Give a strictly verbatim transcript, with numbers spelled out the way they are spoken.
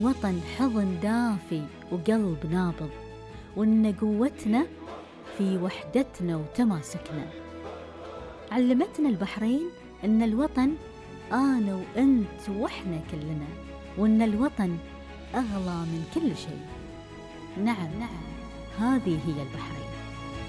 وطن حضن دافي وقلب نابض، وإن قوتنا في وحدتنا وتماسكنا. علمتنا البحرين إن الوطن أنا وأنت وإحنا كلنا، وإن الوطن أغلى من كل شيء. نعم نعم، هذه هي البحرين.